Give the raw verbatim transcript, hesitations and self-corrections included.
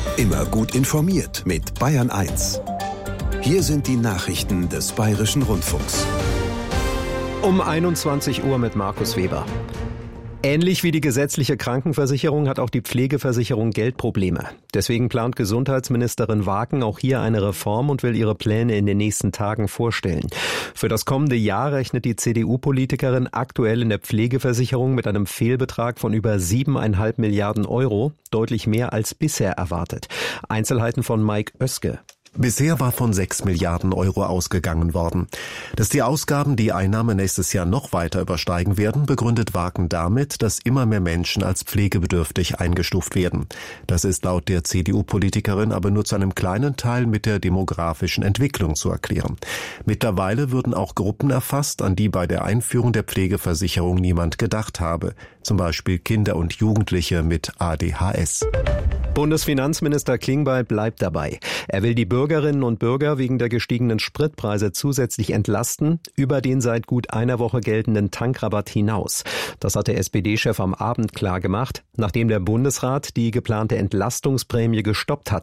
Immer gut informiert mit Bayern eins. Hier sind die Nachrichten des Bayerischen Rundfunks. Um einundzwanzig Uhr mit Markus Weber. Ähnlich wie die gesetzliche Krankenversicherung hat auch die Pflegeversicherung Geldprobleme. Deswegen plant Gesundheitsministerin Wagen auch hier eine Reform und will ihre Pläne in den nächsten Tagen vorstellen. Für das kommende Jahr rechnet die C D U-Politikerin aktuell in der Pflegeversicherung mit einem Fehlbetrag von über siebeneinhalb Milliarden Euro, deutlich mehr als bisher erwartet. Einzelheiten von Mike Oeske. Bisher war von sechs Milliarden Euro ausgegangen worden. Dass die Ausgaben die Einnahmen nächstes Jahr noch weiter übersteigen werden, begründet Wagen damit, dass immer mehr Menschen als pflegebedürftig eingestuft werden. Das ist laut der C D U-Politikerin aber nur zu einem kleinen Teil mit der demografischen Entwicklung zu erklären. Mittlerweile würden auch Gruppen erfasst, an die bei der Einführung der Pflegeversicherung niemand gedacht habe. Zum Beispiel Kinder und Jugendliche mit A D H S. Bundesfinanzminister Klingbeil bleibt dabei. Er will die Bürgerinnen und Bürger wegen der gestiegenen Spritpreise zusätzlich entlasten, über den seit gut einer Woche geltenden Tankrabatt hinaus. Das hat der S P D-Chef am Abend klargemacht, nachdem der Bundesrat die geplante Entlastungsprämie gestoppt hat.